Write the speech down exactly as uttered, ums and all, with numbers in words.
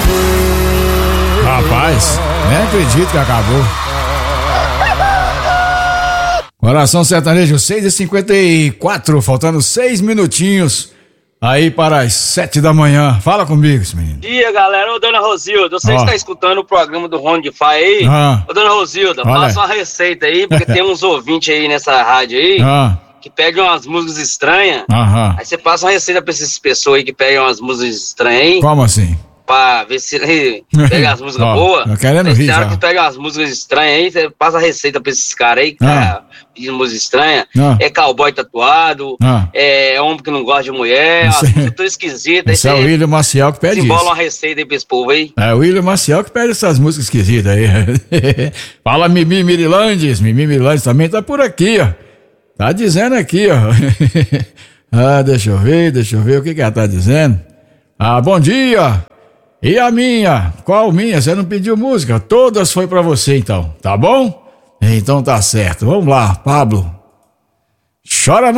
Rapaz, nem acredito que acabou. Coração Sertanejo, seis e cinquenta e quatro, faltando seis minutinhos aí para as sete da manhã. Fala comigo, esse menino. Bom dia, galera. Ô, dona Rosilda, você Ó. está escutando o programa do Ron de Fá aí? Ah. Ô, dona Rosilda, Olha. passa uma receita aí, porque tem uns ouvintes aí nessa rádio aí Ah, que pedem umas músicas estranhas. aham. Aí você passa uma receita pra essas pessoas aí que pedem umas músicas estranhas aí, Como assim? pra ver se ele pega as músicas Ó, boas. tô querendo Aí rir tem hora já. que pega as músicas estranhas aí, você passa a receita pra esses caras aí que Ah. tá pedindo música estranha. Ah. É cowboy tatuado, Ah. é homem que não gosta de mulher, Isso as é- músicas tudo esquisitas. Aí Esse é o você William Maciel que pede desembola isso. uma receita aí pra esse povo aí. É o William Maciel que pede essas músicas esquisitas aí. Fala Mimi Mirilandes, Mimi Mirilandes também tá por aqui, ó. Tá dizendo aqui, ó. Ah, deixa eu ver, deixa eu ver o que que ela tá dizendo. Ah, bom dia. E a minha? Qual minha? Você não pediu música? Todas foi pra você então, tá bom? Então tá certo. Vamos lá, Pablo. Chora